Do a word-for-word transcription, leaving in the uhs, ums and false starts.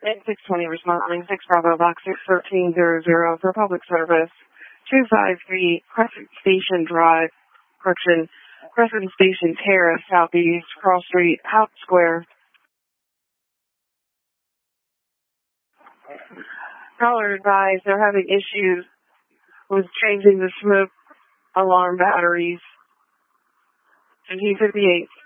eight six twenty responding, six Bravo Box six thirteen zero zero for public service, two five three Crescent Station Drive, correction, Crescent Station Terrace, Southeast, Cross Street, House Square. Caller advised they're having issues with changing the smoke alarm batteries. fifty-eight